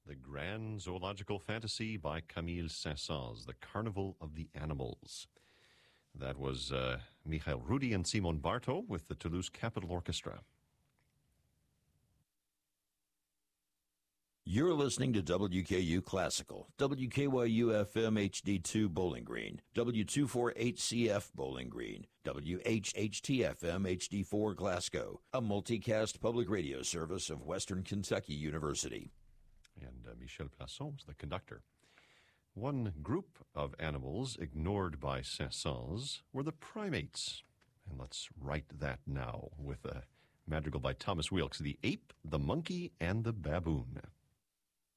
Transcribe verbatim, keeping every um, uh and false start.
the grand zoological fantasy by Camille Saint-Saëns, The Carnival of the Animals. That was uh, Michael Rudy and Simon Barto with the Toulouse Capitol Orchestra. You're listening to W K U Classical, W K Y U F M H D two Bowling Green, W two forty-eight C F Bowling Green, W H H T F M H D four Glasgow, a multicast public radio service of Western Kentucky University. And uh, Michel Plasson was the conductor. One group of animals ignored by Saint-Saëns were the primates. And let's write that now with a madrigal by Thomas Weelkes, The Ape, the Monkey, and the Baboon.